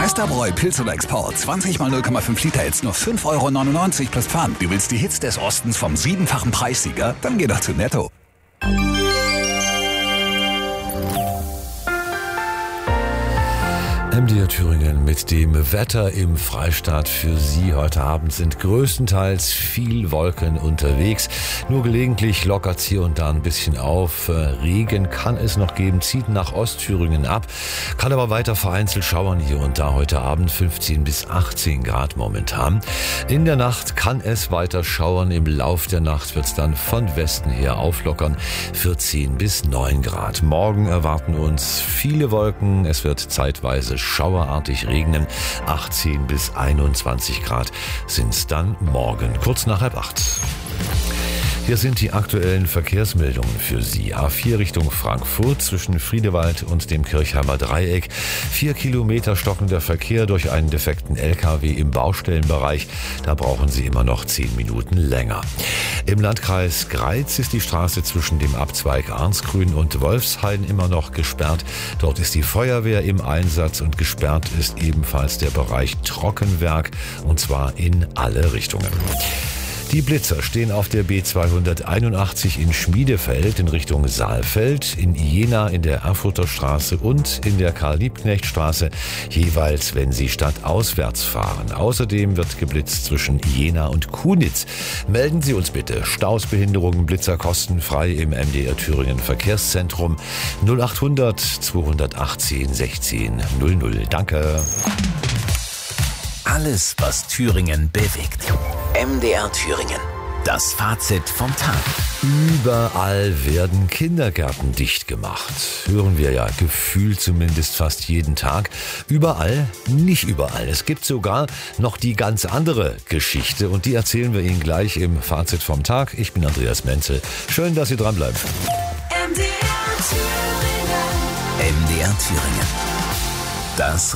Meisterbräu Pilz oder Export. 20 mal 0,5 Liter jetzt nur 5,99 € plus Pfand. Du willst die Hits des Ostens vom 7-fachen Preissieger? Dann geh doch zu Netto. MDR Thüringen mit dem Wetter im Freistaat für Sie. Heute Abend sind größtenteils viel Wolken unterwegs. Nur gelegentlich lockert es hier und da ein bisschen auf. Regen kann es noch geben, zieht nach Ostthüringen ab. Kann aber weiter vereinzelt schauern hier und da heute Abend. 15 bis 18 Grad momentan. In der Nacht kann es weiter schauern. Im Lauf der Nacht wird es dann von Westen her auflockern. 14 bis 9 Grad. Morgen erwarten uns viele Wolken. Es wird zeitweise schauerartig regnen. 18 bis 21 Grad sind es dann morgen, kurz nach 7:30. Hier sind die aktuellen Verkehrsmeldungen für Sie. A4 Richtung Frankfurt zwischen Friedewald und dem Kirchheimer Dreieck. 4 Kilometer stockender Verkehr durch einen defekten LKW im Baustellenbereich. Da brauchen Sie immer noch 10 Minuten länger. Im Landkreis Greiz ist die Straße zwischen dem Abzweig Arnsgrün und Wolfshain immer noch gesperrt. Dort ist die Feuerwehr im Einsatz und gesperrt ist ebenfalls der Bereich Trockenwerk, und zwar in alle Richtungen. Die Blitzer stehen auf der B281 in Schmiedefeld in Richtung Saalfeld, in Jena in der Erfurter Straße und in der Karl-Liebknecht-Straße, jeweils wenn Sie stadtauswärts fahren. Außerdem wird geblitzt zwischen Jena und Kunitz. Melden Sie uns bitte Stausbehinderungen, Blitzer kostenfrei im MDR Thüringen Verkehrszentrum 0800 218 16 00. Danke. Alles, was Thüringen bewegt. MDR Thüringen. Das Fazit vom Tag. Überall werden Kindergärten dicht gemacht. Hören wir ja gefühlt zumindest fast jeden Tag. Überall, nicht überall. Es gibt sogar noch die ganz andere Geschichte und die erzählen wir Ihnen gleich im Fazit vom Tag. Ich bin Andreas Menzel. Schön, dass Sie dranbleiben. MDR Thüringen. Das